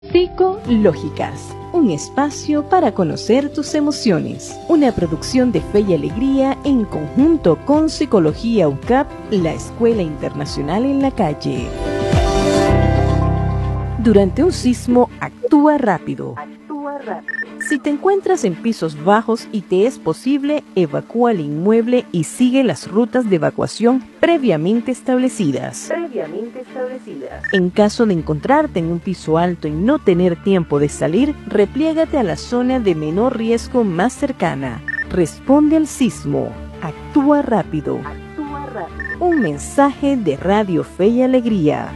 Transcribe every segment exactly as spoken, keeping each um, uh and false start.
Psicológicas, un espacio para conocer tus emociones. Una producción de Fe y Alegría en conjunto con Psicología U C A P, la Escuela Internacional en la Calle. Durante un sismo, actúa rápido. Actúa rápido. Si te encuentras en pisos bajos y te es posible, evacúa el inmueble y sigue las rutas de evacuación previamente establecidas. Previamente establecidas. En caso de encontrarte en un piso alto y no tener tiempo de salir, repliégate a la zona de menor riesgo más cercana. Responde al sismo. Actúa rápido. Actúa rápido. Un mensaje de Radio Fe y Alegría.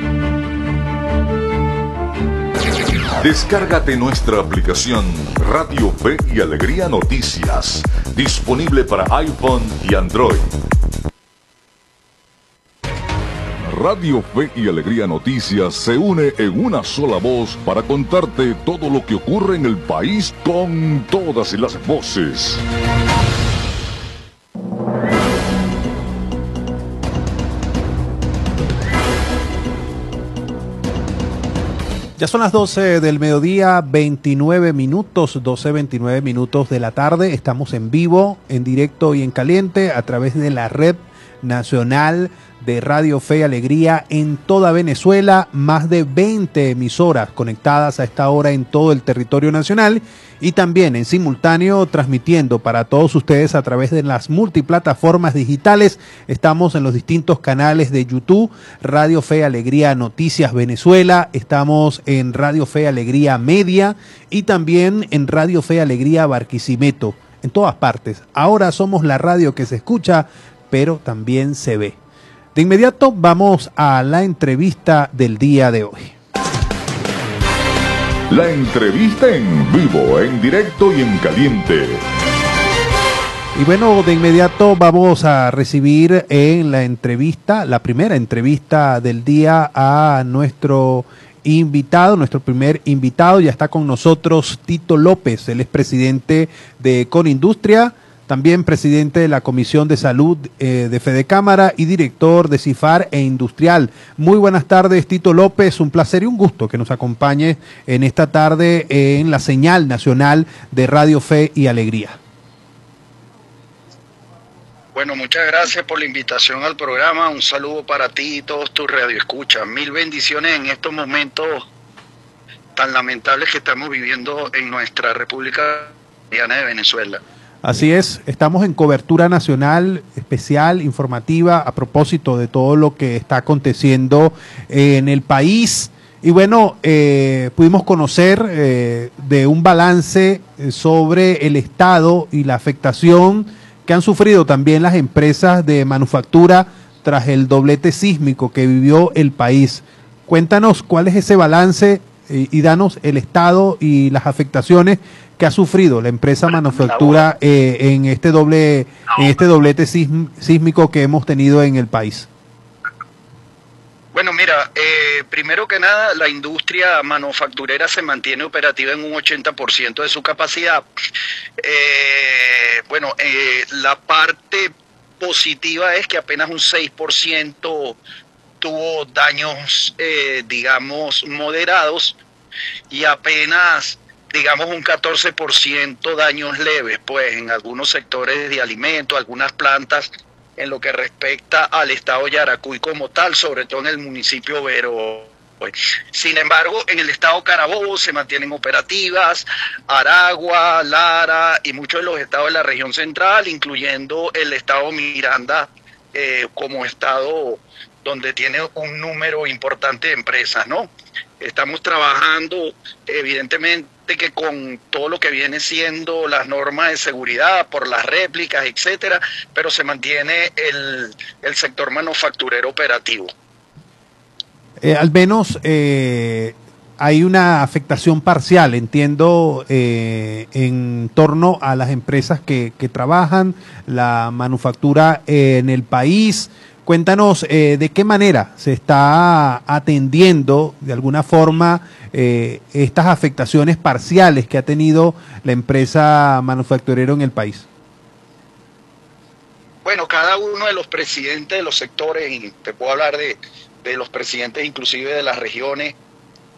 Descárgate nuestra aplicación Radio Fe y Alegría Noticias, disponible para iPhone y Android. Radio Fe y Alegría Noticias se une en una sola voz para contarte todo lo que ocurre en el país con todas las voces. Ya son las doce del mediodía, veintinueve minutos, doce, veintinueve minutos de la tarde. Estamos en vivo, en directo y en caliente a través de la red nacional de Radio Fe y Alegría en toda Venezuela. Más de veinte emisoras conectadas a esta hora en todo el territorio nacional y también en simultáneo transmitiendo para todos ustedes a través de las multiplataformas digitales. Estamos en los distintos canales de YouTube, Radio Fe y Alegría Noticias Venezuela, estamos en Radio Fe y Alegría Media y también en Radio Fe y Alegría Barquisimeto, en todas partes. Ahora somos la radio que se escucha, pero también se ve. De inmediato vamos a la entrevista del día de hoy. La entrevista en vivo, en directo y en caliente. Y bueno, de inmediato vamos a recibir en la entrevista, la primera entrevista del día a nuestro invitado, nuestro primer invitado. Ya está con nosotros Tito López, él es presidente de Conindustria, también presidente de la Comisión de Salud eh, de Fedecámara y director de CIFAR e Industrial. Muy buenas tardes, Tito López, un placer y un gusto que nos acompañe en esta tarde en la señal nacional de Radio Fe y Alegría. Bueno, muchas gracias por la invitación al programa, un saludo para ti y todos tus radioescuchas. Mil bendiciones en estos momentos tan lamentables que estamos viviendo en nuestra República Bolivariana de Venezuela. Así es, estamos en cobertura nacional especial, informativa, a propósito de todo lo que está aconteciendo en el país. Y bueno, eh, pudimos conocer eh, de un balance sobre el estado y la afectación que han sufrido también las empresas de manufactura tras el doblete sísmico que vivió el país. Cuéntanos cuál es ese balance y, y danos el estado y las afectaciones que ha sufrido la empresa manufactura eh, en este doble en este doblete sísmico que hemos tenido en el país. Bueno, mira, eh, primero que nada, la industria manufacturera se mantiene operativa en un ochenta por ciento de su capacidad. Eh, bueno, eh, la parte positiva es que apenas un seis por ciento tuvo daños, eh, digamos, moderados y apenas digamos un catorce por ciento daños leves, pues en algunos sectores de alimentos, algunas plantas, en lo que respecta al estado Yaracuy como tal, sobre todo en el municipio Vero. Sin embargo, en el estado Carabobo se mantienen operativas, Aragua, Lara y muchos de los estados de la región central, incluyendo el estado Miranda eh, como estado donde tiene un número importante de empresas, ¿no? Estamos trabajando, evidentemente, que con todo lo que viene siendo las normas de seguridad, por las réplicas, etcétera, pero se mantiene el, el sector manufacturero operativo. Eh, al menos eh, hay una afectación parcial, entiendo, eh, en torno a las empresas que, que trabajan la manufactura eh, en el país. Cuéntanos eh, de qué manera se está atendiendo de alguna forma eh, estas afectaciones parciales que ha tenido la empresa manufacturera en el país. Bueno, cada uno de los presidentes de los sectores, y te puedo hablar de, de los presidentes inclusive de las regiones,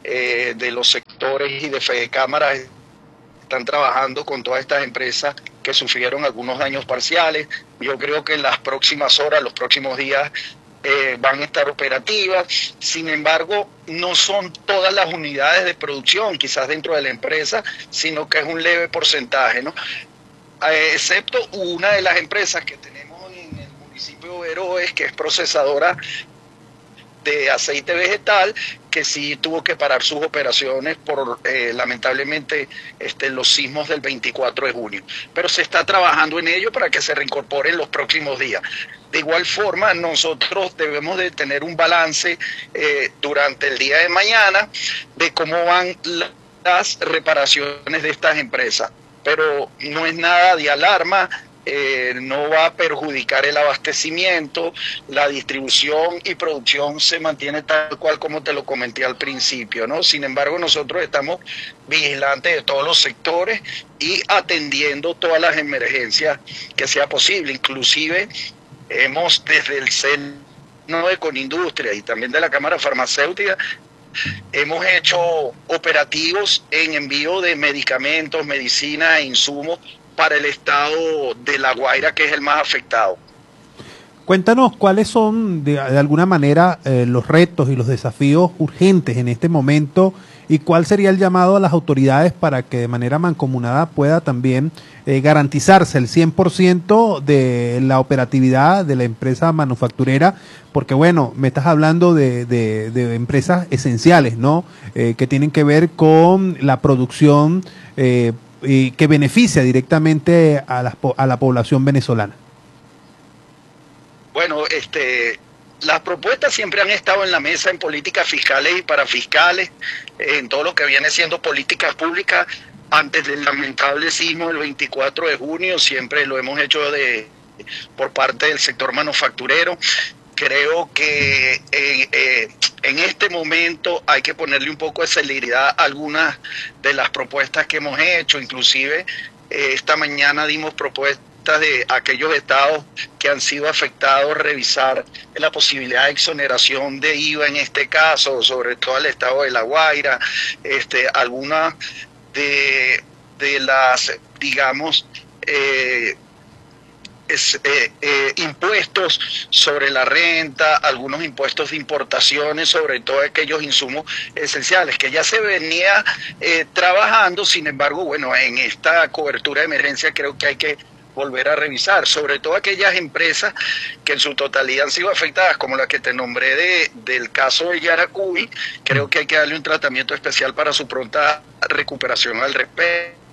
eh, de los sectores y de Fedecámara están trabajando con todas estas empresas que sufrieron algunos daños parciales. Yo creo que en las próximas horas, los próximos días, eh, van a estar operativas. Sin embargo, no son todas las unidades de producción, quizás dentro de la empresa, sino que es un leve porcentaje, ¿no? Eh, excepto una de las empresas que tenemos en el municipio de Veroes, que es procesadora de aceite vegetal, que sí tuvo que parar sus operaciones por eh, lamentablemente este, los sismos del veinticuatro de junio. Pero se está trabajando en ello para que se reincorpore en los próximos días. De igual forma, nosotros debemos de tener un balance eh, durante el día de mañana de cómo van las reparaciones de estas empresas. Pero no es nada de alarma. Eh, no va a perjudicar el abastecimiento, la distribución y producción se mantiene tal cual como te lo comenté al principio, ¿no? Sin embargo, nosotros estamos vigilantes de todos los sectores y atendiendo todas las emergencias que sea posible. Inclusive hemos desde el seno de Conindustria y también de la Cámara Farmacéutica hemos hecho operativos en envío de medicamentos, medicinas e insumos para el estado de La Guaira, que es el más afectado. Cuéntanos cuáles son, de, de alguna manera, eh, los retos y los desafíos urgentes en este momento y cuál sería el llamado a las autoridades para que de manera mancomunada pueda también eh, garantizarse el cien por ciento de la operatividad de la empresa manufacturera, porque bueno, me estás hablando de, de, de empresas esenciales, ¿no? Eh, que tienen que ver con la producción eh, y que beneficia directamente a la, a la población venezolana. Bueno, este, las propuestas siempre han estado en la mesa en políticas fiscales y parafiscales, en todo lo que viene siendo políticas públicas. Antes del lamentable sismo del veinticuatro de junio, siempre lo hemos hecho de por parte del sector manufacturero. Creo que eh, eh, en este momento hay que ponerle un poco de celeridad a algunas de las propuestas que hemos hecho. Inclusive eh, esta mañana dimos propuestas de aquellos estados que han sido afectados, revisar la posibilidad de exoneración de I V A en este caso, sobre todo el estado de La Guaira, este, algunas de, de las, digamos, eh, Es, eh, eh, impuestos sobre la renta, algunos impuestos de importaciones, sobre todo aquellos insumos esenciales que ya se venía eh, trabajando. Sin embargo, bueno, en esta cobertura de emergencia creo que hay que volver a revisar, sobre todo aquellas empresas que en su totalidad han sido afectadas, como la que te nombré de, del caso de Yaracuy. Creo que hay que darle un tratamiento especial para su pronta recuperación al respecto.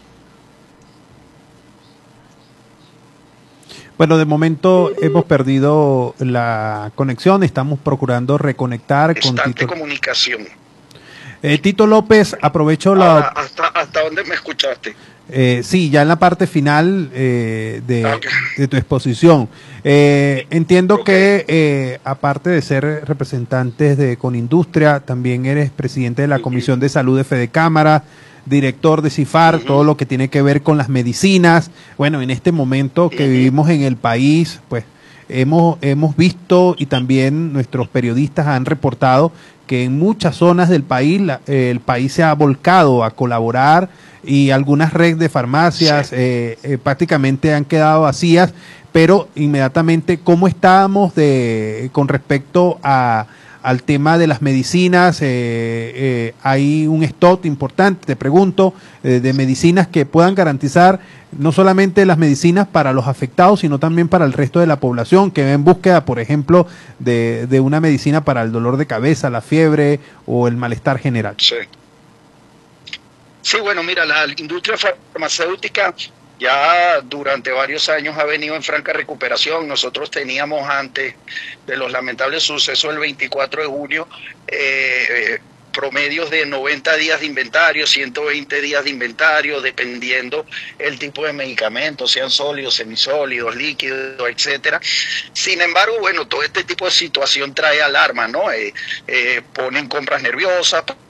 Bueno, de momento hemos perdido la conexión, estamos procurando reconectar con Constante Tito. comunicación. Eh, Tito López, aprovecho la... Ahora, ¿hasta, ¿Hasta dónde me escuchaste? Eh, sí, ya en la parte final eh, de, Okay. de tu exposición. Eh, entiendo Okay. que eh, aparte de ser representantes de Conindustria, también eres presidente de la Uh-huh. Comisión de Salud de Fedecámara, director de CIFAR, Uh-huh. todo lo que tiene que ver con las medicinas. Bueno, en este momento que Uh-huh. vivimos en el país, pues hemos, hemos visto y también nuestros periodistas han reportado que en muchas zonas del país la, eh, el país se ha volcado a colaborar y algunas redes de farmacias Sí. eh, eh, prácticamente han quedado vacías, pero inmediatamente, ¿cómo estábamos de, con respecto a al tema de las medicinas? Eh, eh, hay un stock importante, te pregunto, eh, de medicinas que puedan garantizar no solamente las medicinas para los afectados, sino también para el resto de la población que va en búsqueda, por ejemplo, de, de una medicina para el dolor de cabeza, la fiebre o el malestar general. Sí. Sí, bueno, mira, la industria farmacéutica ya durante varios años ha venido en franca recuperación. Nosotros teníamos antes de los lamentables sucesos del veinticuatro de junio eh, promedios de noventa días de inventario, ciento veinte días de inventario, dependiendo el tipo de medicamentos, sean sólidos, semisólidos, líquidos, etcétera. Sin embargo, bueno, todo este tipo de situación trae alarma, ¿no? Eh, eh, ponen compras nerviosas,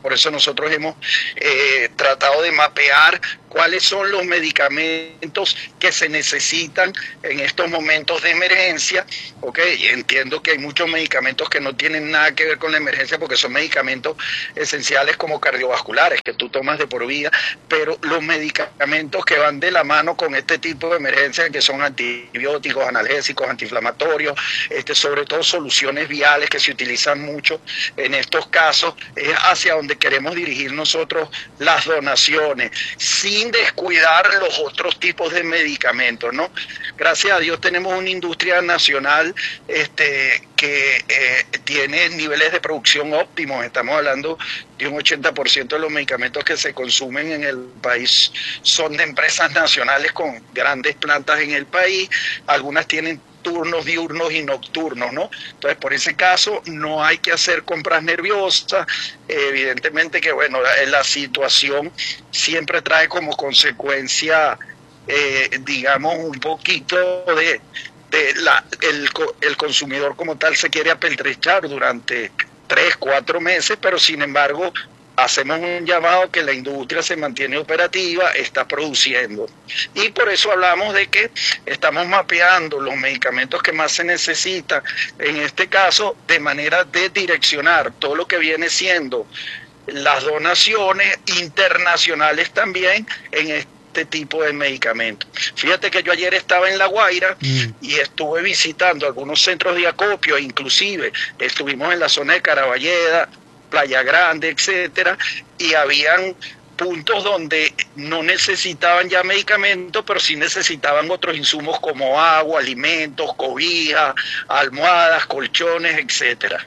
Por eso nosotros hemos eh, tratado de mapear cuáles son los medicamentos que se necesitan en estos momentos de emergencia, ¿ok? Y entiendo que hay muchos medicamentos que no tienen nada que ver con la emergencia porque son medicamentos esenciales como cardiovasculares que tú tomas de por vida, pero los medicamentos que van de la mano con este tipo de emergencia, que son antibióticos, analgésicos, antiinflamatorios, este, sobre todo soluciones viales que se utilizan mucho en estos casos, es hacia donde queremos dirigir nosotros las donaciones, sin descuidar los otros tipos de medicamentos, ¿no? Gracias a Dios tenemos una industria nacional este, que eh, tiene niveles de producción óptimos. Estamos hablando de un ochenta por ciento de los medicamentos que se consumen en el país son de empresas nacionales con grandes plantas en el país. Algunas tienen turnos diurnos y nocturnos, ¿no? Entonces, por ese caso, no hay que hacer compras nerviosas. Eh, evidentemente que, bueno, la, la situación siempre trae como consecuencia, eh, digamos, un poquito de, de la, el, el consumidor como tal se quiere apertrechar durante tres, cuatro meses, pero sin embargo, hacemos un llamado que la industria se mantiene operativa, está produciendo. Y por eso hablamos de que estamos mapeando los medicamentos que más se necesitan, en este caso, de manera de direccionar todo lo que viene siendo las donaciones internacionales también en este tipo de medicamentos. Fíjate que yo ayer estaba en La Guaira mm. y estuve visitando algunos centros de acopio, inclusive estuvimos en la zona de Caraballeda, Playa Grande, etcétera, y habían puntos donde no necesitaban ya medicamentos, pero sí necesitaban otros insumos como agua, alimentos, cobijas, almohadas, colchones, etcétera.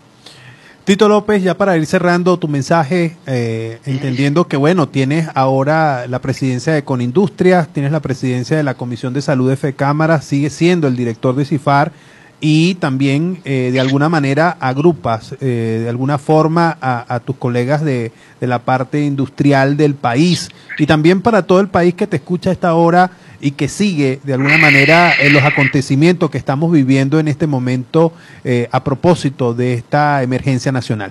Tito López, ya para ir cerrando tu mensaje, eh, entendiendo que, bueno, tienes ahora la presidencia de Conindustrias, tienes la presidencia de la Comisión de Salud de FECámaras, sigues siendo el director de CIFAR, y también eh, de alguna manera agrupas eh, de alguna forma a, a tus colegas de, de la parte industrial del país, y también para todo el país que te escucha a esta hora y que sigue de alguna manera en los acontecimientos que estamos viviendo en este momento eh, a propósito de esta emergencia nacional.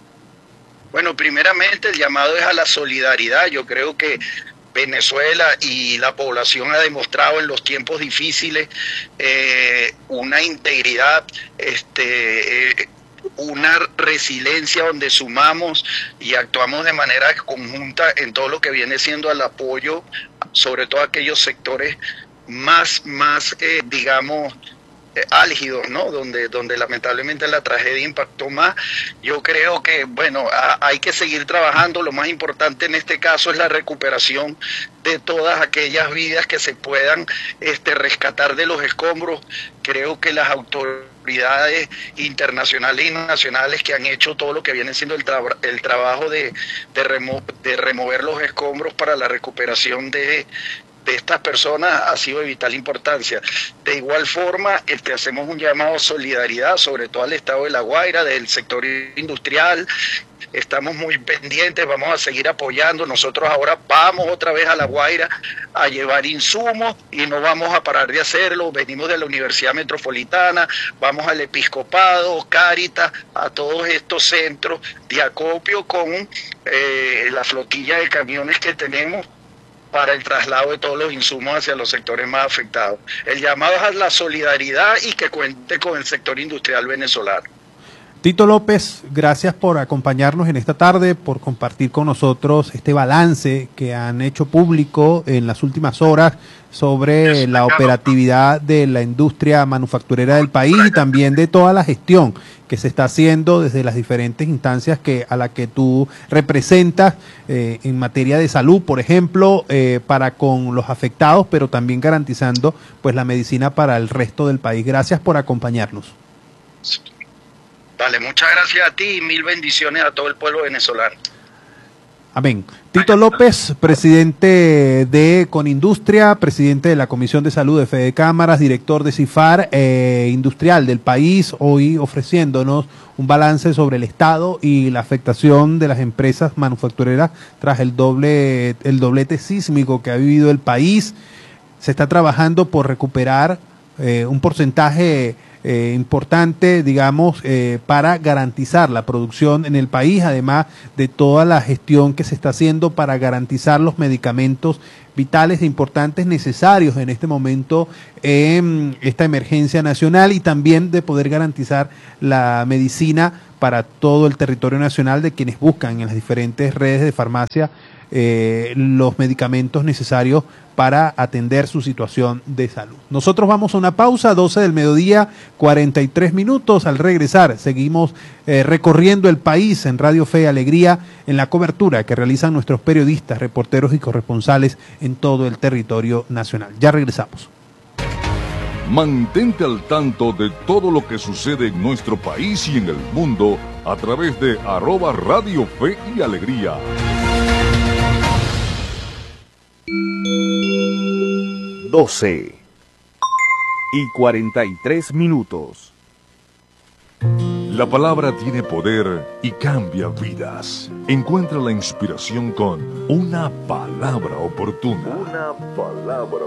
Bueno, primeramente el llamado es a la solidaridad. Yo creo que Venezuela y la población ha demostrado en los tiempos difíciles eh, una integridad, este, eh, una resiliencia donde sumamos y actuamos de manera conjunta en todo lo que viene siendo el apoyo, sobre todo a aquellos sectores más, más eh, digamos, eh, álgidos, ¿no? Donde, donde lamentablemente la tragedia impactó más. Yo creo que, bueno, a, hay que seguir trabajando. Lo más importante en este caso es la recuperación de todas aquellas vidas que se puedan este, rescatar de los escombros. Creo que las autoridades internacionales y nacionales que han hecho todo lo que viene siendo el, tra el trabajo de, de, remo de remover los escombros para la recuperación de de estas personas ha sido de vital importancia. De igual forma, este, hacemos un llamado a solidaridad, sobre todo al estado de La Guaira, del sector industrial. Estamos muy pendientes, vamos a seguir apoyando. Nosotros ahora vamos otra vez a La Guaira a llevar insumos y no vamos a parar de hacerlo. Venimos de la Universidad Metropolitana, vamos al Episcopado, Cáritas, a todos estos centros de acopio con eh, la flotilla de camiones que tenemos para el traslado de todos los insumos hacia los sectores más afectados. El llamado es a la solidaridad y que cuente con el sector industrial venezolano. Tito López, gracias por acompañarnos en esta tarde, por compartir con nosotros este balance que han hecho público en las últimas horas sobre la operatividad de la industria manufacturera del país y también de toda la gestión que se está haciendo desde las diferentes instancias que a la que tú representas eh, en materia de salud, por ejemplo, eh, para con los afectados, pero también garantizando pues la medicina para el resto del país. Gracias por acompañarnos. Dale, muchas gracias a ti y mil bendiciones a todo el pueblo venezolano. Amén. Tito López, presidente de Conindustria, presidente de la Comisión de Salud de FECámaras, director de CIFAR eh, Industrial del país, hoy ofreciéndonos un balance sobre el estado y la afectación de las empresas manufactureras tras el doble el doblete sísmico que ha vivido el país. Se está trabajando por recuperar eh, un porcentaje eh, importante, digamos, eh, para garantizar la producción en el país, además de toda la gestión que se está haciendo para garantizar los medicamentos vitales e importantes necesarios en este momento en esta emergencia nacional, y también de poder garantizar la medicina para todo el territorio nacional de quienes buscan en las diferentes redes de farmacia eh, los medicamentos necesarios para atender su situación de salud. Nosotros vamos a una pausa, doce del mediodía, cuarenta y tres minutos. Al regresar, seguimos eh, recorriendo el país en Radio Fe y Alegría en la cobertura que realizan nuestros periodistas, reporteros y corresponsales en todo el territorio nacional. Ya regresamos. Mantente al tanto de todo lo que sucede en nuestro país y en el mundo a través de arroba Radio Fe y Alegría. doce y cuarenta y tres minutos. La palabra tiene poder y cambia vidas. Encuentra la inspiración con una palabra oportuna. Una palabra